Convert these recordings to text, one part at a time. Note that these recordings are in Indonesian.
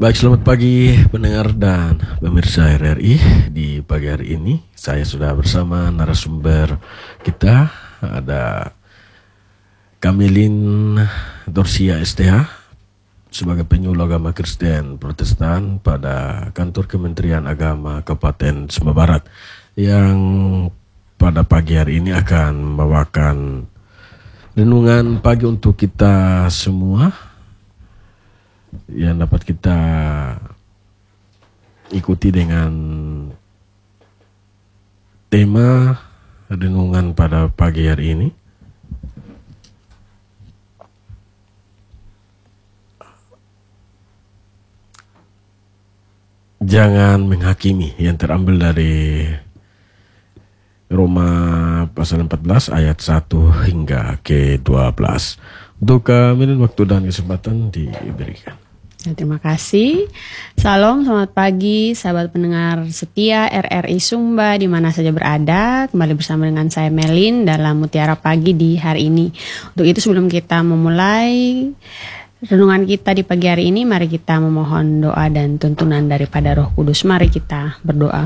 Baik, selamat pagi pendengar dan pemirsa RRI. Di pagi hari ini saya sudah bersama narasumber kita. Ada Kamilin Dorsia STH sebagai penyuluh agama Kristen Protestan pada kantor Kementerian Agama Kabupaten Sumba Barat, yang pada pagi hari ini akan membawakan renungan pagi untuk kita semua yang dapat kita ikuti dengan tema renungan pada pagi hari ini. Jangan menghakimi, yang terambil dari Roma pasal 14 ayat 1 hingga ke 12. Untuk minum waktu dan kesempatan diberikan. Terima kasih. Salam, selamat pagi sahabat pendengar setia RRI Sumba di mana saja berada. Kembali bersama dengan saya Melin dalam Mutiara Pagi di hari ini. Untuk itu sebelum kita memulai renungan kita di pagi hari ini, mari kita memohon doa dan tuntunan daripada Roh Kudus. Mari kita berdoa.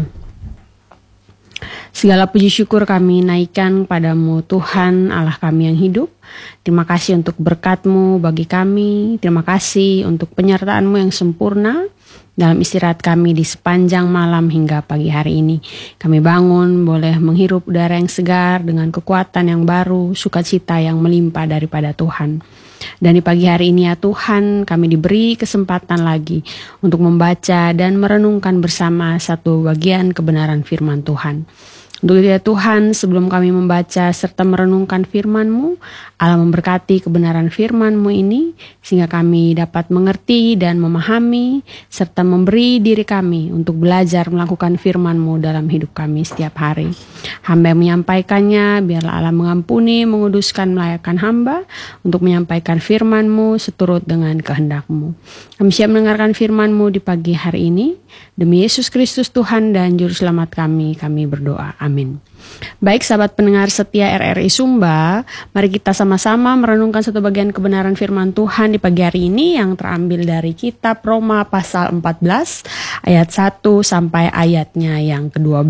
Segala puji syukur kami naikkan padamu Tuhan Allah kami yang hidup. Terima kasih untuk berkat-Mu bagi kami. Terima kasih untuk penyertaan-Mu yang sempurna dalam istirahat kami di sepanjang malam hingga pagi hari ini. Kami bangun boleh menghirup udara yang segar dengan kekuatan yang baru, sukacita yang melimpah daripada Tuhan. Dan di pagi hari ini ya Tuhan, kami diberi kesempatan lagi untuk membaca dan merenungkan bersama satu bagian kebenaran firman Tuhan. Untuk itu ya Tuhan, sebelum kami membaca serta merenungkan firman-Mu, Allah memberkati kebenaran firman-Mu ini, sehingga kami dapat mengerti dan memahami, serta memberi diri kami untuk belajar melakukan firman-Mu dalam hidup kami setiap hari. Hamba yang menyampaikannya, biarlah Allah mengampuni, menguduskan, melayakan hamba, untuk menyampaikan firman-Mu seturut dengan kehendak-Mu. Kami siap mendengarkan firman-Mu di pagi hari ini. Demi Yesus Kristus Tuhan dan Juru Selamat kami berdoa. Amin. Baik sahabat pendengar setia RRI Sumba, mari kita sama-sama merenungkan satu bagian kebenaran firman Tuhan di pagi hari ini yang terambil dari kitab Roma pasal 14 ayat 1 sampai ayatnya yang ke-12.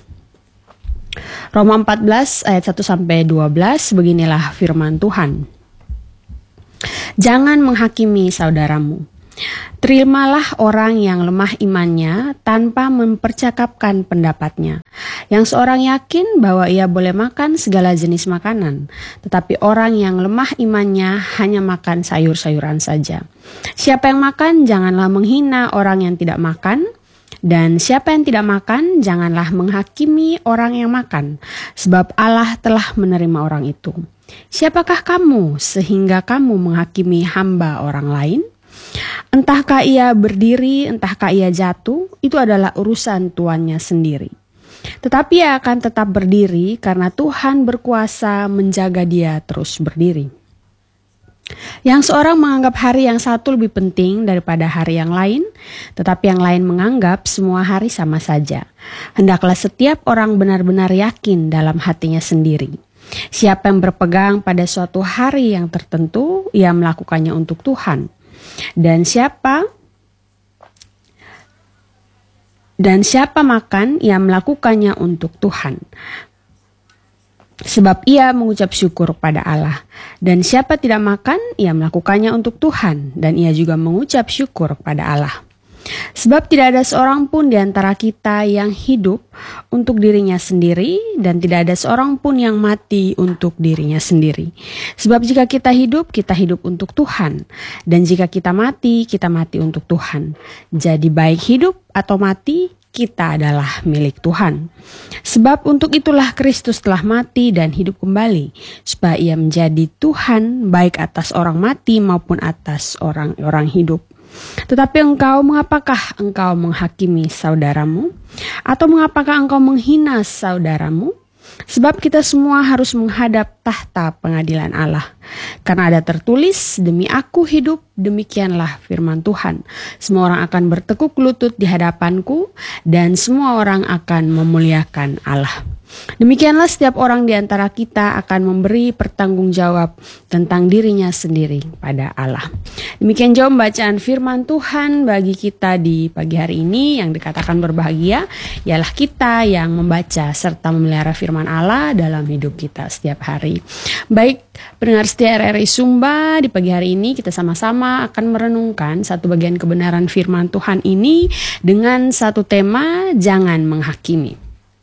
Roma 14 ayat 1 sampai 12, beginilah firman Tuhan. Jangan menghakimi saudaramu. Terimalah orang yang lemah imannya tanpa mempercakapkan pendapatnya. Yang seorang yakin bahwa ia boleh makan segala jenis makanan, tetapi orang yang lemah imannya hanya makan sayur-sayuran saja. Siapa yang makan, janganlah menghina orang yang tidak makan, dan siapa yang tidak makan, janganlah menghakimi orang yang makan, sebab Allah telah menerima orang itu. Siapakah kamu sehingga kamu menghakimi hamba orang lain? Entahkah ia berdiri, entahkah ia jatuh, itu adalah urusan tuannya sendiri. Tetapi ia akan tetap berdiri karena Tuhan berkuasa menjaga dia terus berdiri. Yang seorang menganggap hari yang satu lebih penting daripada hari yang lain, tetapi yang lain menganggap semua hari sama saja. Hendaklah setiap orang benar-benar yakin dalam hatinya sendiri. Siapa yang berpegang pada suatu hari yang tertentu, ia melakukannya untuk Tuhan. Dan siapa makan, ia melakukannya untuk Tuhan, sebab ia mengucap syukur pada Allah. Dan siapa tidak makan, ia melakukannya untuk Tuhan, dan ia juga mengucap syukur pada Allah. Sebab tidak ada seorang pun di antara kita yang hidup untuk dirinya sendiri, dan tidak ada seorang pun yang mati untuk dirinya sendiri. Sebab jika kita hidup untuk Tuhan, dan jika kita mati untuk Tuhan. Jadi baik hidup atau mati, kita adalah milik Tuhan. Sebab untuk itulah Kristus telah mati dan hidup kembali, supaya ia menjadi Tuhan baik atas orang mati maupun atas orang hidup. Tetapi mengapakah engkau menghakimi saudaramu? Atau mengapakah engkau menghina saudaramu? Sebab kita semua harus menghadap tahta pengadilan Allah. Karena ada tertulis, demi aku hidup, demikianlah firman Tuhan. Semua orang akan bertekuk lutut di hadapanku, dan semua orang akan memuliakan Allah. Demikianlah setiap orang di antara kita akan memberi pertanggungjawab tentang dirinya sendiri pada Allah. Demikian jawab bacaan firman Tuhan bagi kita di pagi hari ini. Yang dikatakan berbahagia ialah kita yang membaca serta memelihara firman Allah dalam hidup kita setiap hari. Baik pendengar setia RRI Sumba, di pagi hari ini kita sama-sama akan merenungkan satu bagian kebenaran firman Tuhan ini dengan satu tema, jangan menghakimi.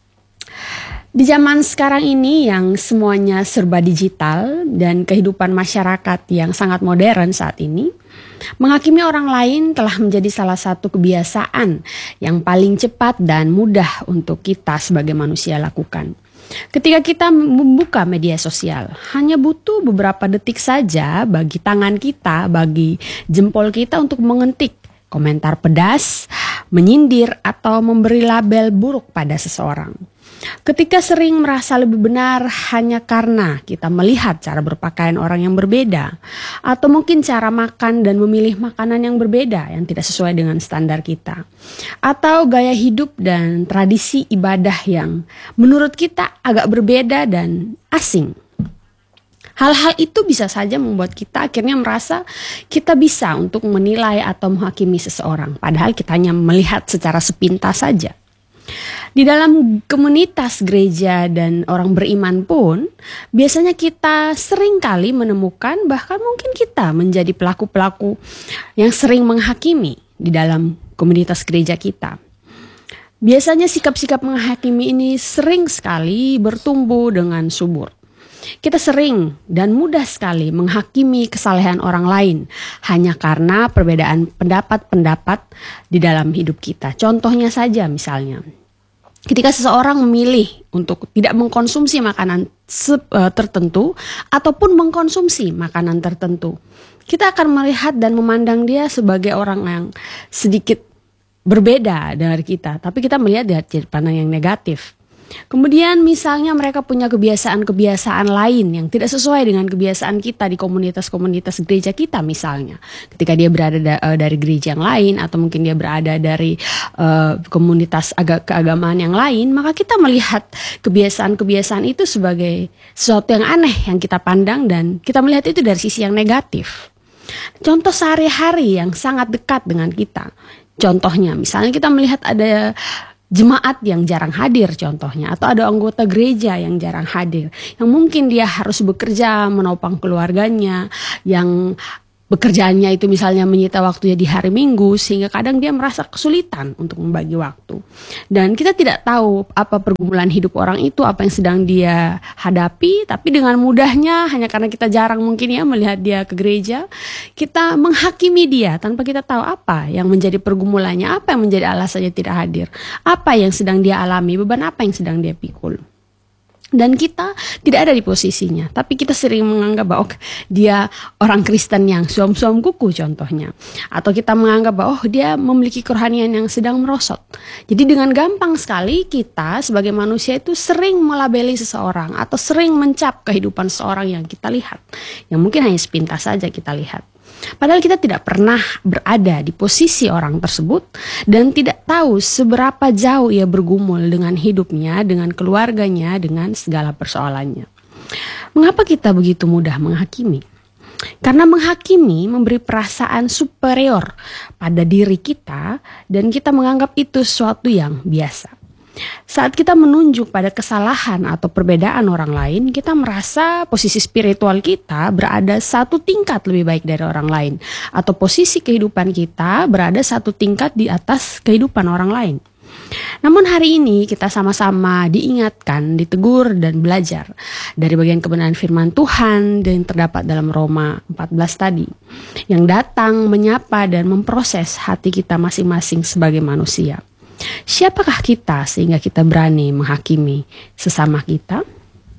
Di zaman sekarang ini yang semuanya serba digital dan kehidupan masyarakat yang sangat modern saat ini, menghakimi orang lain telah menjadi salah satu kebiasaan yang paling cepat dan mudah untuk kita sebagai manusia lakukan. Ketika kita membuka media sosial, hanya butuh beberapa detik saja bagi tangan kita, bagi jempol kita untuk mengetik komentar pedas, menyindir, atau memberi label buruk pada seseorang. Ketika sering merasa lebih benar hanya karena kita melihat cara berpakaian orang yang berbeda, atau mungkin cara makan dan memilih makanan yang berbeda yang tidak sesuai dengan standar kita, atau gaya hidup dan tradisi ibadah yang menurut kita agak berbeda dan asing. Hal-hal itu bisa saja membuat kita akhirnya merasa kita bisa untuk menilai atau menghakimi seseorang, padahal kita hanya melihat secara sepintas saja. Di dalam komunitas gereja dan orang beriman pun, biasanya kita sering kali menemukan bahkan mungkin kita menjadi pelaku-pelaku yang sering menghakimi di dalam komunitas gereja kita. Biasanya sikap-sikap menghakimi ini sering sekali bertumbuh dengan subur. Kita sering dan mudah sekali menghakimi kesalahan orang lain hanya karena perbedaan pendapat-pendapat di dalam hidup kita. Contohnya saja misalnya, ketika seseorang memilih untuk tidak mengkonsumsi makanan tertentu ataupun mengkonsumsi makanan tertentu, kita akan melihat dan memandang dia sebagai orang yang sedikit berbeda dari kita, tapi kita melihat dari sudut pandang yang negatif. Kemudian misalnya mereka punya kebiasaan-kebiasaan lain yang tidak sesuai dengan kebiasaan kita di komunitas-komunitas gereja kita misalnya. Ketika dia berada dari gereja yang lain atau mungkin dia berada dari komunitas keagamaan yang lain, maka kita melihat kebiasaan-kebiasaan itu sebagai sesuatu yang aneh yang kita pandang dan kita melihat itu dari sisi yang negatif. Contoh sehari-hari yang sangat dekat dengan kita. Contohnya misalnya kita melihat ada jemaat yang jarang hadir contohnya, atau ada anggota gereja yang jarang hadir, yang mungkin dia harus bekerja menopang keluarganya, yang pekerjaannya itu misalnya menyita waktunya di hari Minggu, sehingga kadang dia merasa kesulitan untuk membagi waktu. Dan kita tidak tahu apa pergumulan hidup orang itu, apa yang sedang dia hadapi, tapi dengan mudahnya hanya karena kita jarang mungkin ya melihat dia ke gereja, kita menghakimi dia tanpa kita tahu apa yang menjadi pergumulannya, apa yang menjadi alasannya tidak hadir, apa yang sedang dia alami, beban apa yang sedang dia pikul. Dan kita tidak ada di posisinya, tapi kita sering menganggap bahwa dia orang Kristen yang suam-suam kuku contohnya. Atau kita menganggap bahwa dia memiliki kerohanian yang sedang merosot. Jadi dengan gampang sekali kita sebagai manusia itu sering melabeli seseorang atau sering mencap kehidupan seseorang yang kita lihat, yang mungkin hanya sepintas saja kita lihat. Padahal kita tidak pernah berada di posisi orang tersebut dan tidak tahu seberapa jauh ia bergumul dengan hidupnya, dengan keluarganya, dengan segala persoalannya. Mengapa kita begitu mudah menghakimi? Karena menghakimi memberi perasaan superior pada diri kita dan kita menganggap itu sesuatu yang biasa. Saat kita menunjuk pada kesalahan atau perbedaan orang lain, kita merasa posisi spiritual kita berada satu tingkat lebih baik dari orang lain, atau posisi kehidupan kita berada satu tingkat di atas kehidupan orang lain. Namun hari ini kita sama-sama diingatkan, ditegur dan belajar dari bagian kebenaran firman Tuhan yang terdapat dalam Roma 14 tadi, yang datang menyapa dan memproses hati kita masing-masing sebagai manusia. Siapakah kita sehingga kita berani menghakimi sesama kita?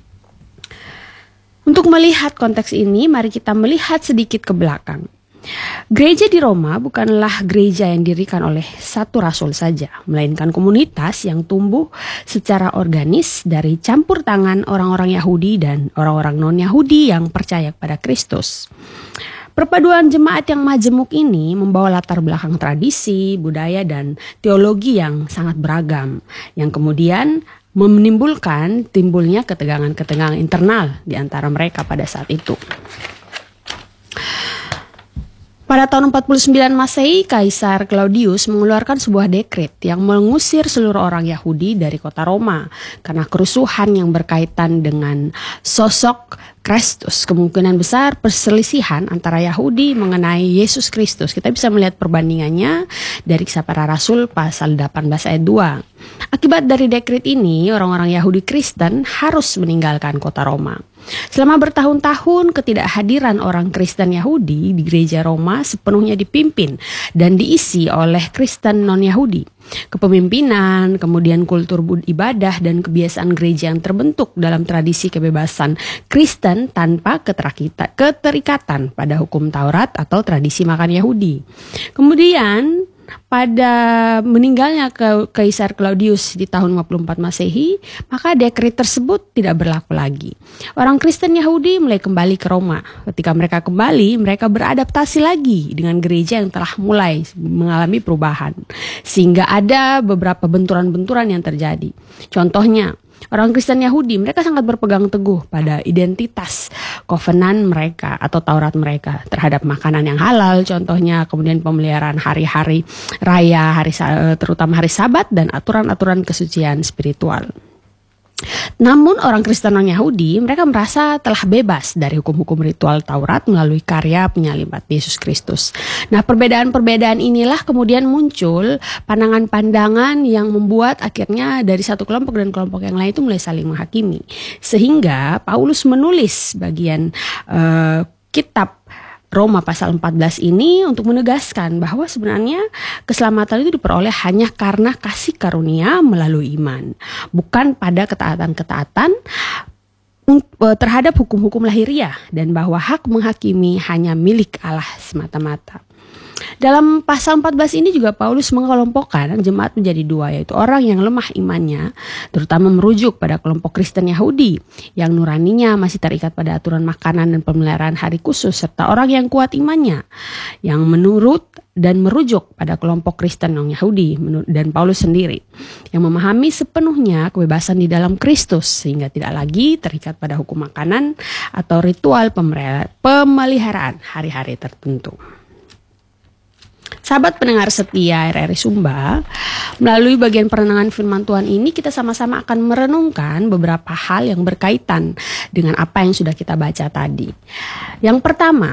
Untuk melihat konteks ini, mari kita melihat sedikit ke belakang. Gereja di Roma bukanlah gereja yang didirikan oleh satu rasul saja, melainkan komunitas yang tumbuh secara organis dari campur tangan orang-orang Yahudi dan orang-orang non-Yahudi yang percaya kepada Kristus. Perpaduan jemaat yang majemuk ini membawa latar belakang tradisi, budaya, dan teologi yang sangat beragam, yang kemudian menimbulkan timbulnya ketegangan-ketegangan internal di antara mereka pada saat itu. Pada tahun 49 Masehi, Kaisar Claudius mengeluarkan sebuah dekret yang mengusir seluruh orang Yahudi dari kota Roma karena kerusuhan yang berkaitan dengan sosok Kristus. Kemungkinan besar perselisihan antara Yahudi mengenai Yesus Kristus. Kita bisa melihat perbandingannya dari Kisah Para Rasul pasal 18 ayat 2. Akibat dari dekret ini, orang-orang Yahudi Kristen harus meninggalkan kota Roma. Selama bertahun-tahun ketidakhadiran orang Kristen Yahudi di gereja Roma sepenuhnya dipimpin dan diisi oleh Kristen non-Yahudi. Kepemimpinan, kemudian kultur ibadah dan kebiasaan gereja yang terbentuk dalam tradisi kebebasan Kristen tanpa keterikatan pada hukum Taurat atau tradisi makan Yahudi. Kemudian pada meninggalnya Kaisar Claudius di tahun 54 Masehi, maka dekret tersebut tidak berlaku lagi. Orang Kristen Yahudi mulai kembali ke Roma. Ketika mereka kembali, mereka beradaptasi lagi dengan gereja yang telah mulai mengalami perubahan. Sehingga ada beberapa benturan-benturan yang terjadi. Contohnya, orang Kristen Yahudi, mereka sangat berpegang teguh pada identitas kovenan mereka atau Taurat mereka terhadap makanan yang halal, contohnya, kemudian pemeliharaan hari-hari raya, terutama hari Sabat dan aturan-aturan kesucian spiritual. Namun orang Kristen non-Yahudi mereka merasa telah bebas dari hukum-hukum ritual Taurat melalui karya penyaliban Yesus Kristus. Nah, perbedaan-perbedaan inilah kemudian muncul pandangan-pandangan yang membuat akhirnya dari satu kelompok dan kelompok yang lain itu mulai saling menghakimi. Sehingga Paulus menulis bagian kitab Roma pasal 14 ini untuk menegaskan bahwa sebenarnya keselamatan itu diperoleh hanya karena kasih karunia melalui iman, bukan pada ketaatan-ketaatan terhadap hukum-hukum lahiriah, dan bahwa hak menghakimi hanya milik Allah semata-mata. Dalam pasal 14 ini juga Paulus mengelompokkan jemaat menjadi dua, yaitu orang yang lemah imannya, terutama merujuk pada kelompok Kristen Yahudi yang nuraninya masih terikat pada aturan makanan dan pemeliharaan hari khusus, serta orang yang kuat imannya yang menurut dan merujuk pada kelompok Kristen non-Yahudi dan Paulus sendiri yang memahami sepenuhnya kebebasan di dalam Kristus sehingga tidak lagi terikat pada hukum makanan atau ritual pemeliharaan hari-hari tertentu. Sahabat pendengar setia RRI Sumba, melalui bagian perenangan firman Tuhan ini kita sama-sama akan merenungkan beberapa hal yang berkaitan dengan apa yang sudah kita baca tadi. Yang pertama,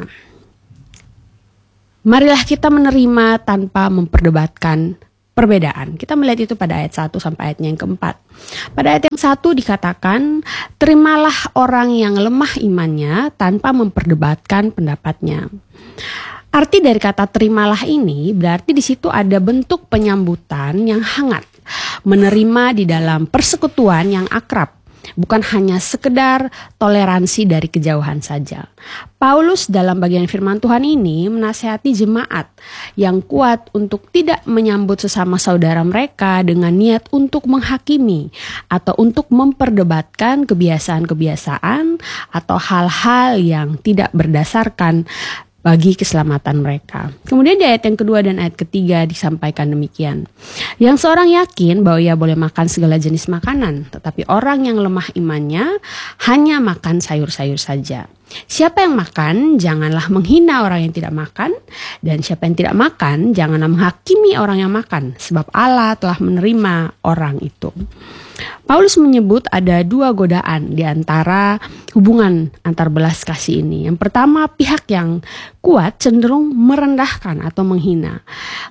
marilah kita menerima tanpa memperdebatkan perbedaan. Kita melihat itu pada ayat 1 sampai ayatnya yang keempat. Pada ayat yang 1 dikatakan, terimalah orang yang lemah imannya tanpa memperdebatkan pendapatnya. Arti dari kata terimalah ini berarti di situ ada bentuk penyambutan yang hangat, menerima di dalam persekutuan yang akrab, bukan hanya sekedar toleransi dari kejauhan saja. Paulus dalam bagian firman Tuhan ini menasihati jemaat yang kuat untuk tidak menyambut sesama saudara mereka dengan niat untuk menghakimi atau untuk memperdebatkan kebiasaan-kebiasaan atau hal-hal yang tidak berdasarkan bagi keselamatan mereka. Kemudian di ayat yang kedua dan ayat ketiga disampaikan demikian. Yang seorang yakin bahwa ia boleh makan segala jenis makanan, tetapi orang yang lemah imannya hanya makan sayur-sayur saja. Siapa yang makan, janganlah menghina orang yang tidak makan, dan siapa yang tidak makan, janganlah menghakimi orang yang makan, sebab Allah telah menerima orang itu. Paulus menyebut ada dua godaan di antara hubungan antar belas kasih ini. Yang pertama, pihak yang kuat cenderung merendahkan atau menghina.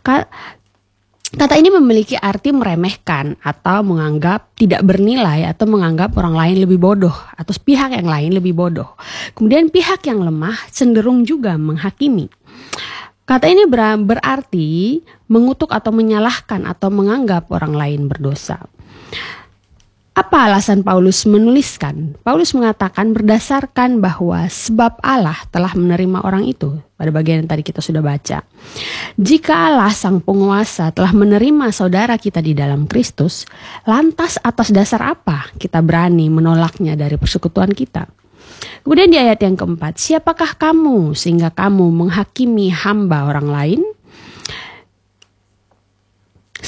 Kata ini memiliki arti meremehkan atau menganggap tidak bernilai atau menganggap orang lain lebih bodoh atau pihak yang lain lebih bodoh. Kemudian pihak yang lemah cenderung juga menghakimi. Kata ini berarti mengutuk atau menyalahkan atau menganggap orang lain berdosa. Apa alasan Paulus menuliskan? Paulus mengatakan berdasarkan bahwa sebab Allah telah menerima orang itu. Pada bagian yang tadi kita sudah baca. Jika Allah sang penguasa telah menerima saudara kita di dalam Kristus, lantas atas dasar apa kita berani menolaknya dari persekutuan kita? Kemudian di ayat yang keempat, siapakah kamu sehingga kamu menghakimi hamba orang lain?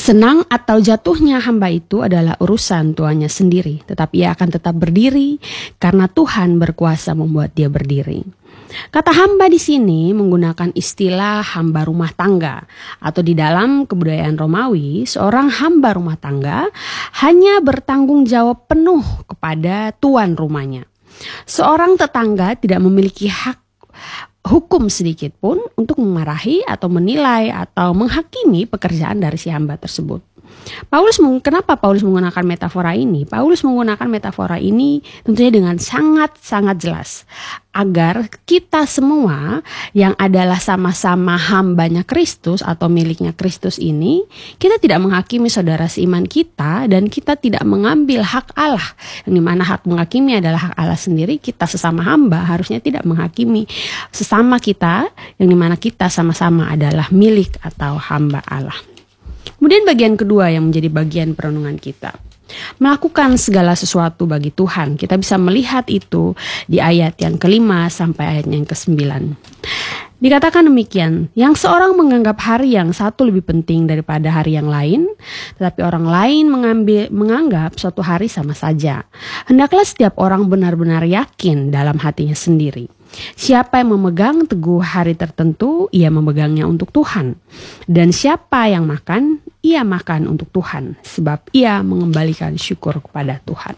Senang atau jatuhnya hamba itu adalah urusan tuannya sendiri, tetapi ia akan tetap berdiri karena Tuhan berkuasa membuat dia berdiri. Kata hamba di sini menggunakan istilah hamba rumah tangga, atau di dalam kebudayaan Romawi, seorang hamba rumah tangga hanya bertanggung jawab penuh kepada tuan rumahnya. Seorang tetangga tidak memiliki hak hukum sedikit pun untuk memarahi atau menilai atau menghakimi pekerjaan dari si hamba tersebut. Kenapa Paulus menggunakan metafora ini? Paulus menggunakan metafora ini tentunya dengan sangat-sangat jelas agar kita semua yang adalah sama-sama hambanya Kristus atau miliknya Kristus ini, kita tidak menghakimi saudara seiman kita dan kita tidak mengambil hak Allah, yang dimana hak menghakimi adalah hak Allah sendiri. Kita sesama hamba harusnya tidak menghakimi sesama kita, yang dimana kita sama-sama adalah milik atau hamba Allah. Kemudian bagian kedua yang menjadi bagian perenungan kita, melakukan segala sesuatu bagi Tuhan. Kita bisa melihat itu di ayat yang ke-5 sampai ayat yang ke-9. Dikatakan demikian, yang seorang menganggap hari yang satu lebih penting daripada hari yang lain, tetapi orang lain menganggap suatu hari sama saja. Hendaklah setiap orang benar-benar yakin dalam hatinya sendiri. Siapa yang memegang teguh hari tertentu, ia memegangnya untuk Tuhan. Dan siapa yang makan, ia makan untuk Tuhan, sebab ia mengembalikan syukur kepada Tuhan.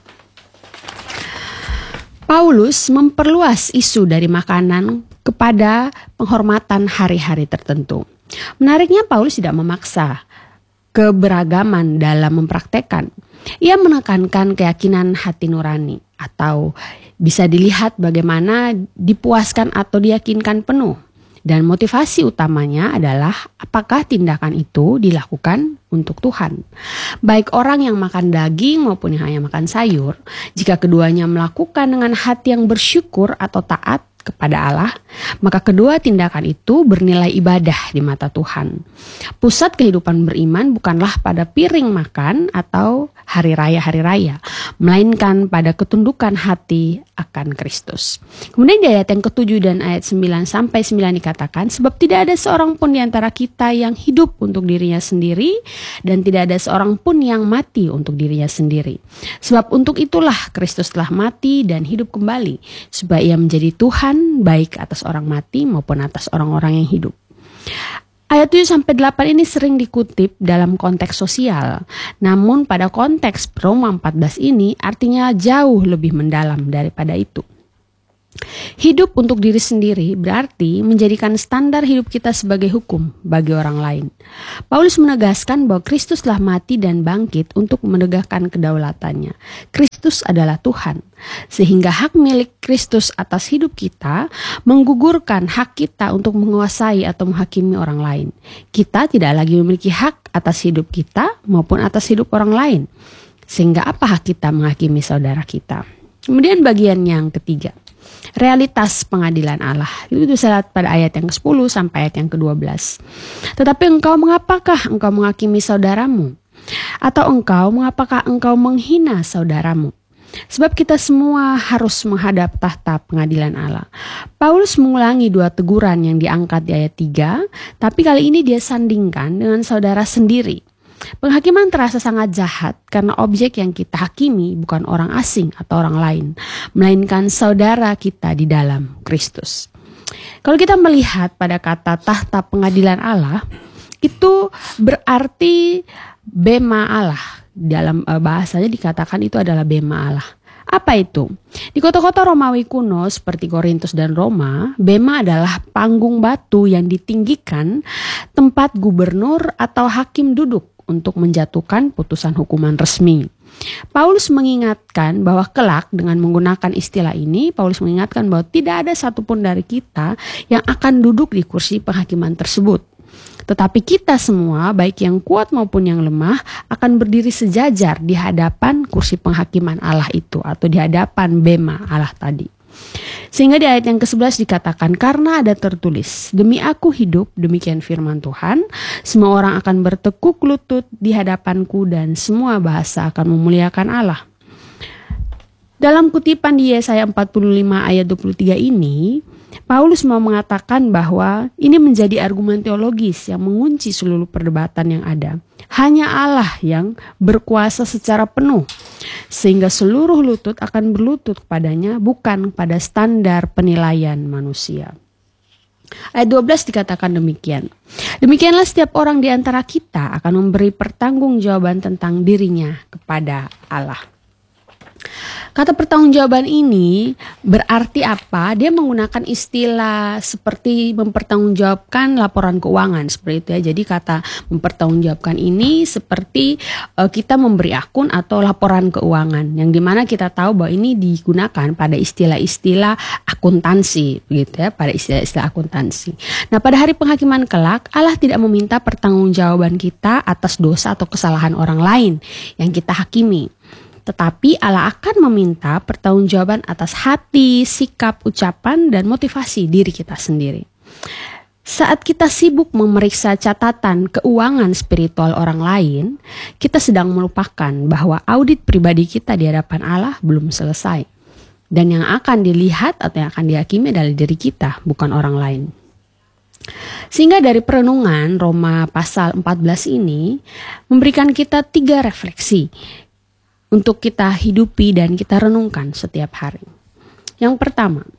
Paulus memperluas isu dari makanan kepada penghormatan hari-hari tertentu. Menariknya, Paulus tidak memaksa keberagaman dalam mempraktekkan. Ia menekankan keyakinan hati nurani, atau bisa dilihat bagaimana dipuaskan atau diyakinkan penuh. Dan motivasi utamanya adalah apakah tindakan itu dilakukan untuk Tuhan. Baik orang yang makan daging maupun yang hanya makan sayur, jika keduanya melakukan dengan hati yang bersyukur atau taat kepada Allah, maka kedua tindakan itu bernilai ibadah di mata Tuhan. Pusat kehidupan beriman bukanlah pada piring makan atau hari raya, melainkan pada ketundukan hati akan Kristus. Kemudian di ayat yang ke-7 dan ayat 9 sampai 9 dikatakan, sebab tidak ada seorang pun di antara kita yang hidup untuk dirinya sendiri, dan tidak ada seorang pun yang mati untuk dirinya sendiri. Sebab untuk itulah Kristus telah mati dan hidup kembali, supaya ia menjadi Tuhan baik atas orang mati maupun atas orang-orang yang hidup. Ayat 7-8 ini sering dikutip dalam konteks sosial, namun pada konteks Roma 14 ini artinya jauh lebih mendalam daripada itu. Hidup untuk diri sendiri berarti menjadikan standar hidup kita sebagai hukum bagi orang lain. Paulus menegaskan bahwa Kristus telah mati dan bangkit untuk menegakkan kedaulatannya. Kristus adalah Tuhan, sehingga hak milik Kristus atas hidup kita menggugurkan hak kita untuk menguasai atau menghakimi orang lain. Kita tidak lagi memiliki hak atas hidup kita maupun atas hidup orang lain. Sehingga apa hak kita menghakimi saudara kita? Kemudian bagian yang ketiga, realitas pengadilan Allah. Itu bisa lihat pada ayat yang ke-10 sampai ayat yang ke-12. Tetapi mengapakah engkau menghakimi saudaramu? Atau mengapakah engkau menghina saudaramu? Sebab kita semua harus menghadap tahta pengadilan Allah. Paulus mengulangi dua teguran yang diangkat di ayat 3, tapi kali ini dia sandingkan dengan saudara sendiri. Penghakiman terasa sangat jahat karena objek yang kita hakimi bukan orang asing atau orang lain, melainkan saudara kita di dalam Kristus. Kalau kita melihat pada kata tahta pengadilan Allah, itu berarti bema Allah. Dalam bahasanya dikatakan itu adalah bema Allah. Apa itu? Di kota-kota Romawi kuno seperti Korintus dan Roma, bema adalah panggung batu yang ditinggikan tempat gubernur atau hakim duduk untuk menjatuhkan putusan hukuman resmi. Paulus mengingatkan bahwa kelak dengan menggunakan istilah ini, Paulus mengingatkan bahwa tidak ada satupun dari kita yang akan duduk di kursi penghakiman tersebut. Tetapi kita semua, baik yang kuat maupun yang lemah, akan berdiri sejajar di hadapan kursi penghakiman Allah itu, atau di hadapan bema Allah tadi. Sehingga di ayat yang ke-11 dikatakan, karena ada tertulis, demi aku hidup, demikian firman Tuhan, semua orang akan bertekuk lutut di hadapanku dan semua bahasa akan memuliakan Allah. Dalam kutipan di Yesaya 45 ayat 23 ini, Paulus mau mengatakan bahwa ini menjadi argumen teologis yang mengunci seluruh perdebatan yang ada. Hanya Allah yang berkuasa secara penuh, sehingga seluruh lutut akan berlutut kepadanya, bukan pada standar penilaian manusia. Ayat 12 dikatakan demikian. Demikianlah setiap orang di antara kita akan memberi pertanggungjawaban tentang dirinya kepada Allah. Kata pertanggungjawaban ini berarti apa? Dia menggunakan istilah seperti mempertanggungjawabkan laporan keuangan seperti itu ya. Jadi kata mempertanggungjawabkan ini seperti kita memberi akun atau laporan keuangan, yang dimana kita tahu bahwa ini digunakan pada istilah-istilah akuntansi, gitu ya, pada istilah-istilah akuntansi. Nah, pada hari penghakiman kelak, Allah tidak meminta pertanggungjawaban kita atas dosa atau kesalahan orang lain yang kita hakimi. Tetapi Allah akan meminta pertanggungjawaban atas hati, sikap, ucapan, dan motivasi diri kita sendiri. Saat kita sibuk memeriksa catatan keuangan spiritual orang lain, kita sedang melupakan bahwa audit pribadi kita di hadapan Allah belum selesai. Dan yang akan dilihat atau yang akan dihakimi adalah diri kita, bukan orang lain. Sehingga dari perenungan Roma pasal 14 ini memberikan kita 3 refleksi untuk kita hidupi dan kita renungkan setiap hari. Yang pertama,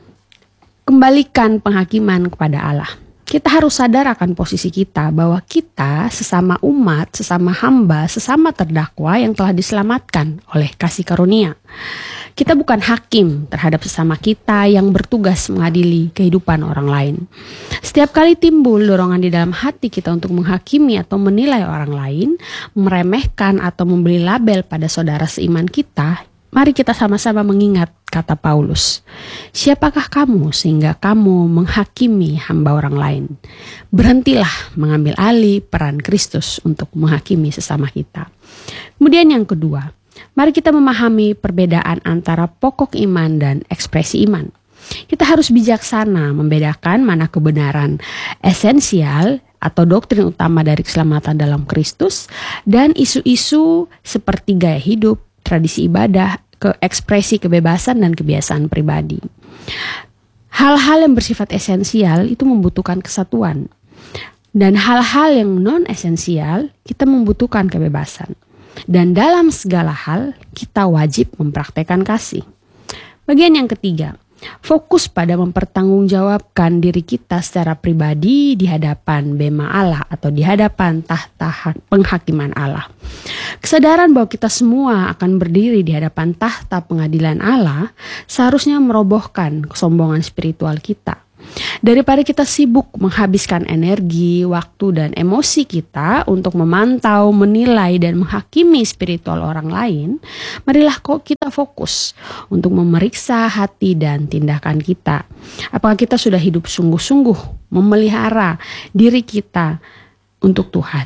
kembalikan penghakiman kepada Allah. Kita harus sadar akan posisi kita bahwa kita sesama umat, sesama hamba, sesama terdakwa yang telah diselamatkan oleh kasih karunia. Kita bukan hakim terhadap sesama kita yang bertugas mengadili kehidupan orang lain. Setiap kali timbul dorongan di dalam hati kita untuk menghakimi atau menilai orang lain, meremehkan atau memberi label pada saudara seiman kita, mari kita sama-sama mengingat kata Paulus. Siapakah kamu sehingga kamu menghakimi hamba orang lain? Berhentilah mengambil alih peran Kristus untuk menghakimi sesama kita. Kemudian yang kedua, mari kita memahami perbedaan antara pokok iman dan ekspresi iman. Kita harus bijaksana membedakan mana kebenaran esensial atau doktrin utama dari keselamatan dalam Kristus dan isu-isu seperti gaya hidup, tradisi ibadah, ekspresi kebebasan dan kebiasaan pribadi. Hal-hal yang bersifat esensial itu membutuhkan kesatuan. Dan hal-hal yang non-esensial kita membutuhkan kebebasan. Dan dalam segala hal kita wajib mempraktekkan kasih. Bagian yang ketiga, fokus pada mempertanggungjawabkan diri kita secara pribadi di hadapan bema Allah atau di hadapan tahta penghakiman Allah. Kesadaran bahwa kita semua akan berdiri di hadapan tahta pengadilan Allah seharusnya merobohkan kesombongan spiritual kita. Daripada kita sibuk menghabiskan energi, waktu, dan emosi kita untuk memantau, menilai, dan menghakimi spiritual orang lain, marilah kok kita fokus untuk memeriksa hati dan tindakan kita. Apakah kita sudah hidup sungguh-sungguh memelihara diri kita untuk Tuhan?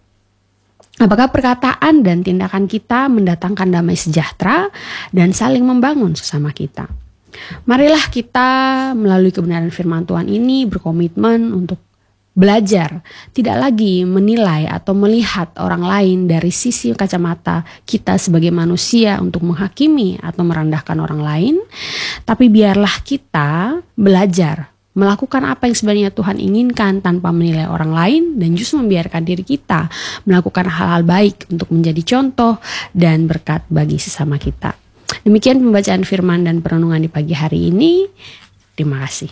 Apakah perkataan dan tindakan kita mendatangkan damai sejahtera dan saling membangun sesama kita? Marilah kita melalui kebenaran firman Tuhan ini berkomitmen untuk belajar, tidak lagi menilai atau melihat orang lain dari sisi kacamata kita sebagai manusia untuk menghakimi atau merendahkan orang lain, tapi biarlah kita belajar melakukan apa yang sebenarnya Tuhan inginkan tanpa menilai orang lain dan justru membiarkan diri kita melakukan hal-hal baik untuk menjadi contoh dan berkat bagi sesama kita. Demikian pembacaan firman dan perenungan di pagi hari ini. Terima kasih.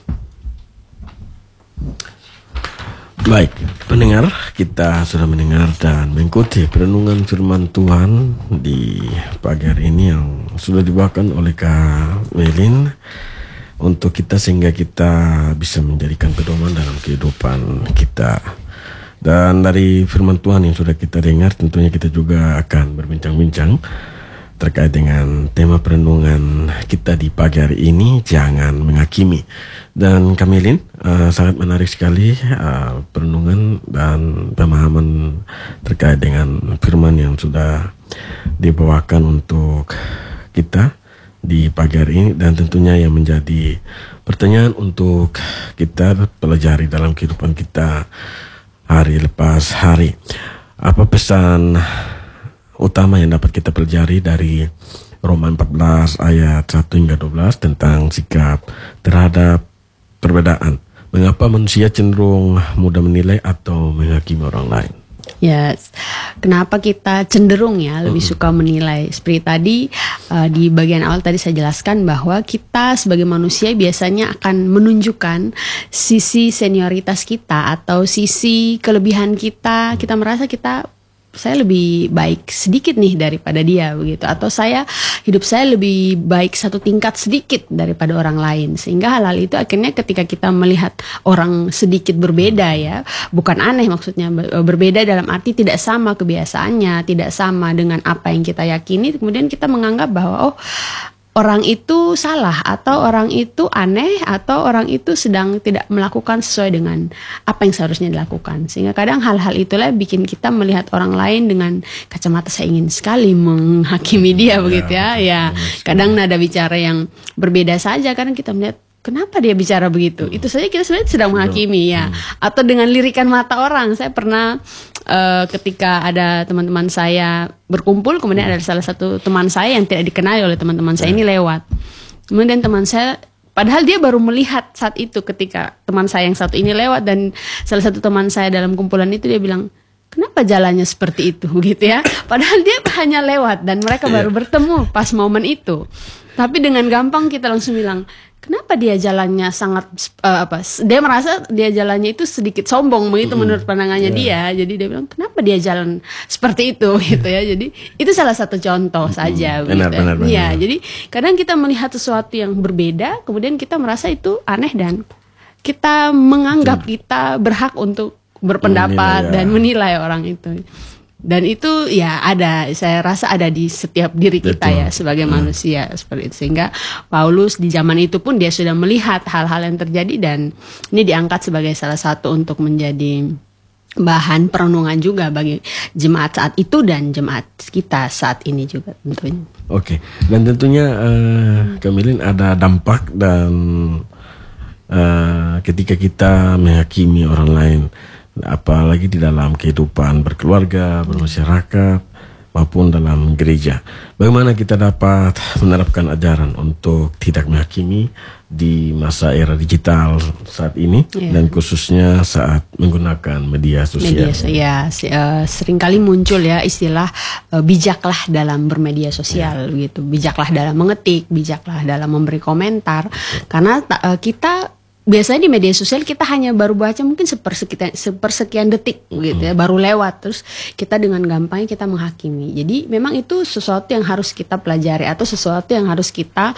Baik, pendengar, kita sudah mendengar dan mengikuti perenungan firman Tuhan di pagi hari ini yang sudah dibawakan oleh Kak Welin untuk kita sehingga kita bisa menjadikan pedoman dalam kehidupan kita. Dan dari firman Tuhan yang sudah kita dengar, tentunya kita juga akan berbincang-bincang terkait dengan tema perenungan kita di pagi hari ini, jangan menghakimi. Dan Kamilin, sangat menarik sekali perenungan dan pemahaman terkait dengan firman yang sudah dibawakan untuk kita di pagi hari ini, dan tentunya yang menjadi pertanyaan untuk kita pelajari dalam kehidupan kita hari lepas hari. Apa pesan utama yang dapat kita pelajari dari Roma 14 ayat 1 hingga 12 tentang sikap terhadap perbedaan. Mengapa manusia cenderung mudah menilai atau menghakimi orang lain? Yes. Kenapa kita cenderung ya lebih suka menilai? Seperti tadi di bagian awal tadi saya jelaskan bahwa kita sebagai manusia biasanya akan menunjukkan sisi senioritas kita atau sisi kelebihan kita. Kita merasa saya lebih baik sedikit nih daripada dia begitu, atau hidup saya lebih baik satu tingkat sedikit daripada orang lain, sehingga hal-hal itu akhirnya ketika kita melihat orang sedikit berbeda ya, bukan aneh maksudnya, berbeda dalam arti tidak sama kebiasaannya, tidak sama dengan apa yang kita yakini, kemudian kita menganggap bahwa orang itu salah, atau orang itu aneh, atau orang itu sedang tidak melakukan sesuai dengan apa yang seharusnya dilakukan. Sehingga kadang hal-hal itulah bikin kita melihat orang lain dengan kacamata saya ingin sekali menghakimi dia begitu ya. Ya, kadang nada bicara yang berbeda saja, kadang kita melihat kenapa dia bicara begitu? Itu saja kita sebenarnya sedang menghakimi ya. Atau dengan lirikan mata orang. Saya pernah ketika ada teman-teman saya berkumpul, kemudian ada salah satu teman saya yang tidak dikenali oleh teman-teman saya ini lewat. Kemudian teman saya, padahal dia baru melihat saat itu ketika teman saya yang satu ini lewat, dan salah satu teman saya dalam kumpulan itu dia bilang, kenapa jalannya seperti itu gitu ya? Padahal dia hanya lewat dan mereka baru bertemu pas momen itu. Tapi dengan gampang kita langsung bilang, kenapa dia jalannya sangat dia merasa dia jalannya itu sedikit sombong begitu menurut pandangannya dia. Jadi dia bilang, kenapa dia jalan seperti itu gitu ya. Jadi itu salah satu contoh saja benar. Ya, jadi kadang kita melihat sesuatu yang berbeda, kemudian kita merasa itu aneh dan kita menganggap kita berhak untuk berpendapat dan menilai orang itu. Dan itu ya saya rasa ada di setiap diri kita ya sebagai manusia seperti itu. Sehingga Paulus di zaman itu pun dia sudah melihat hal-hal yang terjadi, dan ini diangkat sebagai salah satu untuk menjadi bahan perenungan juga bagi jemaat saat itu dan jemaat kita saat ini juga tentunya. Oke, dan tentunya Kamilin ada dampak dan ketika kita menghakimi orang lain, apalagi di dalam kehidupan berkeluarga, bermasyarakat, maupun dalam gereja. Bagaimana kita dapat menerapkan ajaran untuk tidak menghakimi di masa era digital saat ini, dan khususnya saat menggunakan media sosial? Seringkali muncul ya istilah bijaklah dalam bermedia sosial gitu. Bijaklah dalam mengetik, bijaklah dalam memberi komentar. Karena kita biasanya di media sosial kita hanya baru baca mungkin sepersekian detik gitu ya, baru lewat, terus kita dengan gampangnya kita menghakimi. Jadi memang itu sesuatu yang harus kita pelajari, atau sesuatu yang harus kita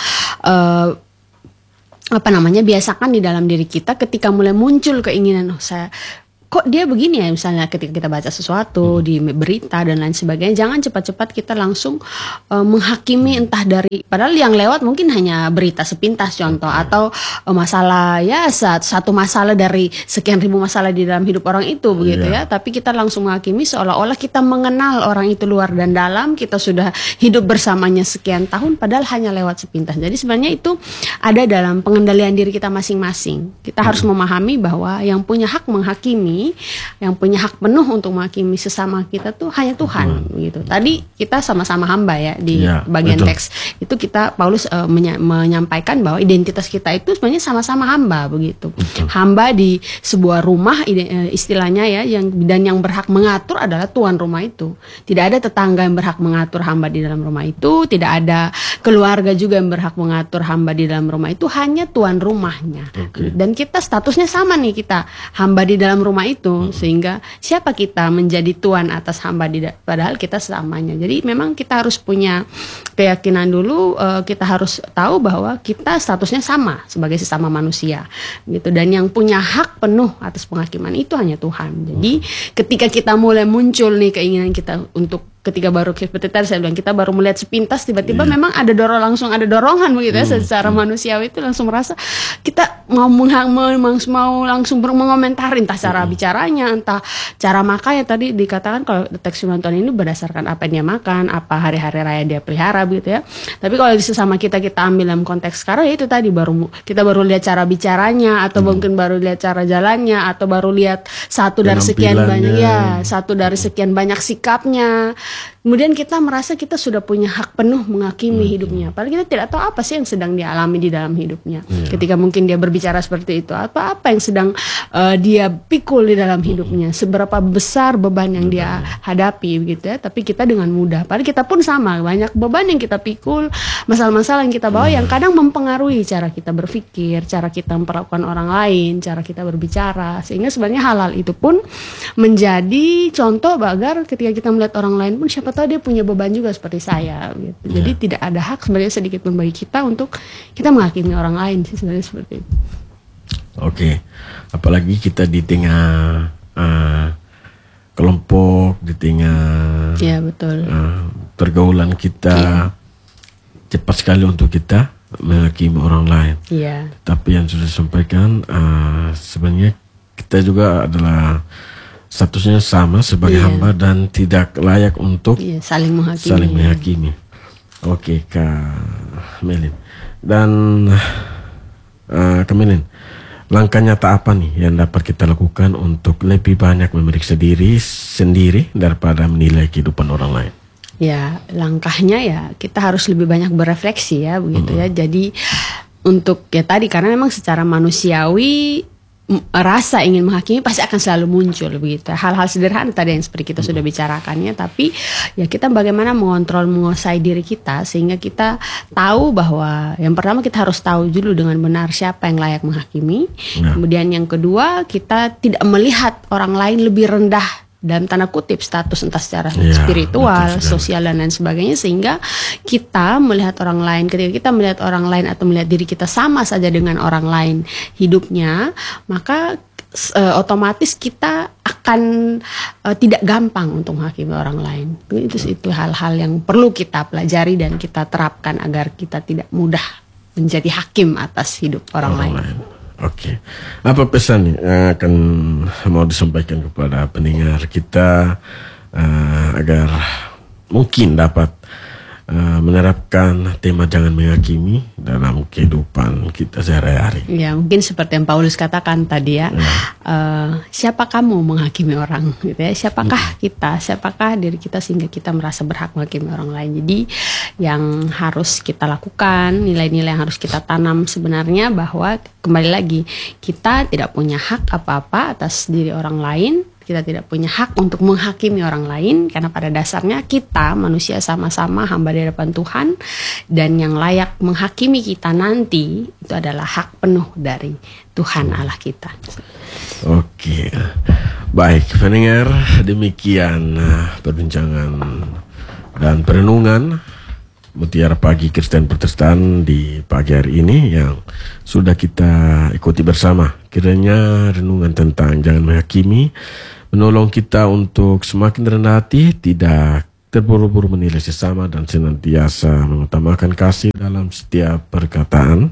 biasakan di dalam diri kita. Ketika mulai muncul keinginan, kok dia begini ya, misalnya ketika kita baca sesuatu di berita dan lain sebagainya, jangan cepat-cepat kita langsung menghakimi, entah dari, padahal yang lewat mungkin hanya berita sepintas contoh, atau masalah ya satu masalah dari sekian ribu masalah di dalam hidup orang itu begitu ya, tapi kita langsung menghakimi seolah-olah kita mengenal orang itu luar dan dalam, kita sudah hidup bersamanya sekian tahun, padahal hanya lewat sepintas. Jadi sebenarnya itu ada dalam pengendalian diri kita masing-masing. Kita harus memahami bahwa yang punya hak menghakimi, yang punya hak penuh untuk menghakimi sesama kita tuh hanya Tuhan gitu. Tadi kita sama-sama hamba ya di bagian teks itu, Paulus menyampaikan bahwa identitas kita itu sebenarnya sama-sama hamba begitu. Hamba di sebuah rumah istilahnya ya, dan yang berhak mengatur adalah tuan rumah itu. Tidak ada tetangga yang berhak mengatur hamba di dalam rumah itu, tidak ada keluarga juga yang berhak mengatur hamba di dalam rumah itu, hanya tuan rumahnya. Dan kita statusnya sama nih, kita hamba di dalam rumah itu, sehingga siapa kita menjadi tuan atas hamba padahal kita sesamanya. Jadi memang kita harus punya keyakinan dulu, kita harus tahu bahwa kita statusnya sama sebagai sesama manusia gitu, dan yang punya hak penuh atas penghakiman itu hanya Tuhan. Jadi ketika kita mulai muncul nih keinginan kita untuk, ketika baru seperti tadi saya bilang, kita baru melihat sepintas, tiba-tiba memang ada dorongan begitu ya, secara manusiawi itu langsung merasa kita mau langsung mengomentari entah cara bicaranya, entah cara makannya. Tadi dikatakan kalau teks firman Tuhan ini berdasarkan apa yang dia makan, apa hari-hari raya dia pelihara begitu ya. Tapi kalau sesama kita ambil dalam konteks sekarang ya itu tadi, kita baru lihat cara bicaranya, atau mungkin baru lihat cara jalannya, atau baru lihat satu dari sekian banyak sikapnya, kemudian kita merasa kita sudah punya hak penuh menghakimi hidupnya. Padahal kita tidak tahu apa sih yang sedang dialami di dalam hidupnya. Ketika mungkin dia berbicara seperti itu, apa yang sedang dia pikul di dalam hidupnya, seberapa besar beban yang dia hadapi begitu ya. Tapi kita dengan mudah, padahal kita pun sama, banyak beban yang kita pikul, masalah-masalah yang kita bawa yang kadang mempengaruhi cara kita berpikir, cara kita memperlakukan orang lain, cara kita berbicara, sehingga sebenarnya hal-hal itu pun menjadi contoh agar ketika kita melihat orang lain pun siapa tahu dia punya beban juga seperti saya gitu. Jadi tidak ada hak sebenarnya sedikit pun bagi kita untuk kita menghakimi orang lain sih sebenarnya seperti itu. Oke. Apalagi kita di tengah kelompok, di tengah betul. Pergaulan kita cepat sekali untuk kita menghakimi orang lain. Tapi yang sudah disampaikan sebenarnya kita juga adalah statusnya sama sebagai hamba dan tidak layak untuk saling menghakimi. Oke, Kak Melin. Dan Kak Melin, langkah nyata apa nih yang dapat kita lakukan untuk lebih banyak memeriksa diri sendiri daripada menilai kehidupan orang lain? Ya, langkahnya ya kita harus lebih banyak berefleksi ya begitu ya. Jadi untuk tadi karena memang secara manusiawi rasa ingin menghakimi pasti akan selalu muncul begitu. Hal-hal sederhana tadi yang seperti kita sudah bicarakannya, tapi ya kita bagaimana mengontrol, menguasai diri kita sehingga kita tahu bahwa yang pertama kita harus tahu dulu dengan benar siapa yang layak menghakimi. Kemudian yang kedua, kita tidak melihat orang lain lebih rendah dalam tanda kutip status entah secara spiritual, sosial dan lain sebagainya, sehingga kita melihat orang lain, ketika kita melihat orang lain atau melihat diri kita sama saja dengan orang lain hidupnya, maka otomatis kita akan tidak gampang untuk menghakimi orang lain. Itu hal-hal yang perlu kita pelajari dan kita terapkan agar kita tidak mudah menjadi hakim atas hidup orang lain. Oke. Apa pesan nih yang akan mau disampaikan kepada pendengar kita agar mungkin dapat menerapkan tema jangan menghakimi dalam kehidupan kita sehari-hari? Ya, mungkin seperti yang Paulus katakan tadi ya, siapa kamu menghakimi orang gitu ya, siapakah kita, siapakah diri kita sehingga kita merasa berhak menghakimi orang lain. Jadi yang harus kita lakukan, nilai-nilai yang harus kita tanam sebenarnya bahwa kembali lagi kita tidak punya hak apa-apa atas diri orang lain. Kita tidak punya hak untuk menghakimi orang lain karena pada dasarnya kita manusia sama-sama hamba di hadapan Tuhan, dan yang layak menghakimi kita nanti itu adalah hak penuh dari Tuhan Allah kita. Oke. Baik, pendengar, demikian perbincangan dan perenungan Mutiara Pagi Kristen Protestan di pagi hari ini yang sudah kita ikuti bersama. Kiranya renungan tentang jangan menghakimi menolong kita untuk semakin rendah hati, tidak terburu-buru menilai sesama, dan senantiasa mengutamakan kasih dalam setiap perkataan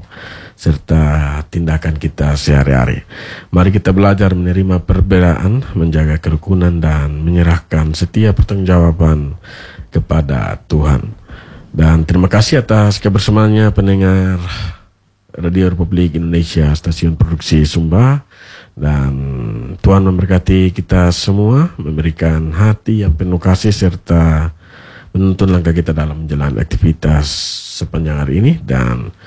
serta tindakan kita sehari-hari. Mari kita belajar menerima perbedaan, menjaga kerukunan, dan menyerahkan setiap pertanggungjawaban kepada Tuhan. Dan terima kasih atas kebersamaannya pendengar Radio Republik Indonesia, stasiun produksi Sumba. Dan Tuhan memberkati kita semua, memberikan hati yang penuh kasih serta menuntun langkah kita dalam menjalani aktivitas sepanjang hari ini. Dan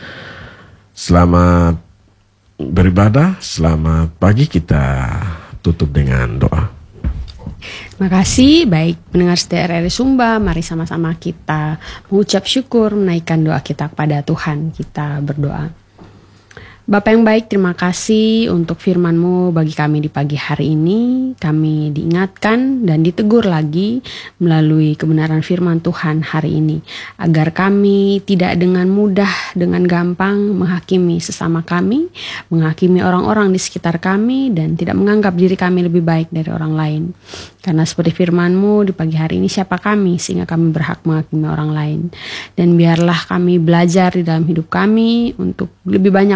selamat beribadah, selamat pagi, kita tutup dengan doa. Terima kasih. Baik pendengar setia RRI Sumba, mari sama-sama kita mengucap syukur, menaikkan doa kita kepada Tuhan. Kita berdoa. Bapa yang baik, terima kasih untuk firman-Mu bagi kami di pagi hari ini. Kami diingatkan dan ditegur lagi melalui kebenaran firman Tuhan hari ini, agar kami tidak dengan mudah, dengan gampang menghakimi sesama kami, menghakimi orang-orang di sekitar kami, dan tidak menganggap diri kami lebih baik dari orang lain. Karena seperti firman-Mu di pagi hari ini, siapa kami sehingga kami berhak menghakimi orang lain. Dan biarlah kami belajar di dalam hidup kami untuk lebih banyak memperbaiki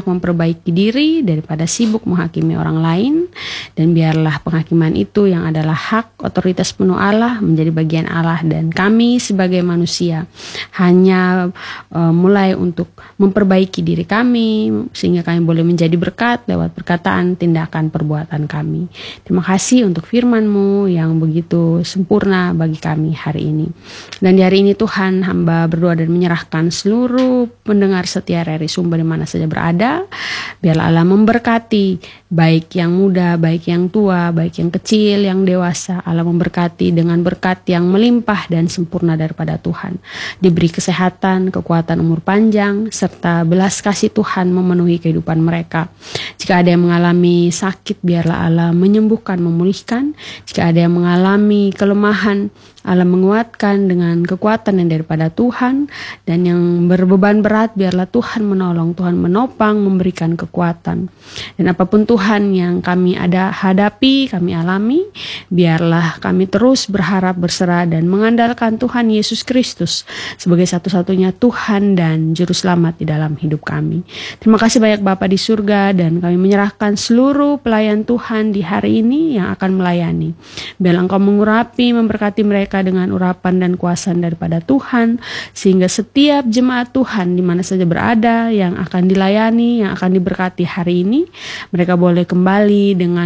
memperbaiki diri daripada sibuk menghakimi orang lain, dan biarlah penghakiman itu yang adalah hak otoritas penuh Allah menjadi bagian Allah, dan kami sebagai manusia hanya mulai untuk memperbaiki diri kami sehingga kami boleh menjadi berkat lewat perkataan, tindakan, perbuatan kami. Terima kasih untuk firman-Mu yang begitu sempurna bagi kami hari ini. Dan di hari ini Tuhan, hamba berdoa dan menyerahkan seluruh pendengar setia RRI Sumber di mana saja berada. Biarlah Allah memberkati baik yang muda, baik yang tua, baik yang kecil, yang dewasa. Allah memberkati dengan berkat yang melimpah dan sempurna daripada Tuhan. Diberi kesehatan, kekuatan umur panjang, serta belas kasih Tuhan memenuhi kehidupan mereka. Jika ada yang mengalami sakit, biarlah Allah menyembuhkan, memulihkan. Jika ada yang mengalami kelemahan, Allah menguatkan dengan kekuatan yang daripada Tuhan, dan yang berbeban berat biarlah Tuhan menolong, Tuhan menopang, memberikan kekuatan. Dan apapun Tuhan yang kami hadapi, kami alami, biarlah kami terus berharap, berserah dan mengandalkan Tuhan Yesus Kristus sebagai satu-satunya Tuhan dan Juru Selamat di dalam hidup kami. Terima kasih banyak Bapa di surga, dan kami menyerahkan seluruh pelayan Tuhan di hari ini yang akan melayani. Biarlah Engkau mengurapi, memberkati mereka dengan urapan dan kuasa daripada Tuhan, sehingga setiap jemaat Tuhan di mana saja berada yang akan dilayani, yang akan diberkati hari ini, mereka boleh kembali dengan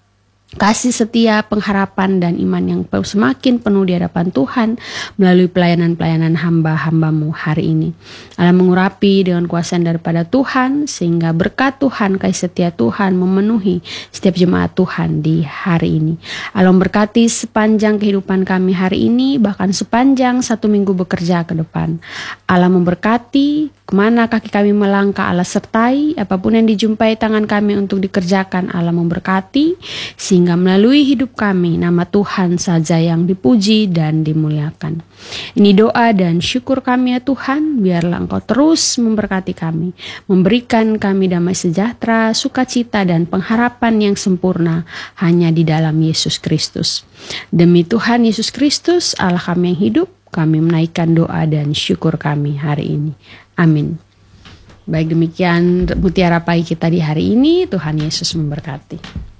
kasih setia, pengharapan, dan iman yang semakin penuh di hadapan Tuhan melalui pelayanan-pelayanan hamba-hambamu hari ini. Allah mengurapi dengan kuasa daripada Tuhan, sehingga berkat Tuhan, kasih setia Tuhan memenuhi setiap jemaat Tuhan di hari ini. Allah memberkati sepanjang kehidupan kami hari ini, bahkan sepanjang 1 minggu bekerja ke depan. Allah memberkati kemana kaki kami melangkah, Allah sertai. Apapun yang dijumpai tangan kami untuk dikerjakan, Allah memberkati, sehingga melalui hidup kami nama Tuhan saja yang dipuji dan dimuliakan. Ini doa dan syukur kami ya Tuhan, biarlah Engkau terus memberkati kami, memberikan kami damai sejahtera, sukacita, dan pengharapan yang sempurna hanya di dalam Yesus Kristus. Demi Tuhan Yesus Kristus, Allah kami yang hidup, kami menaikkan doa dan syukur kami hari ini. Amin. Baik, demikian mutiara pagi kita di hari ini. Tuhan Yesus memberkati.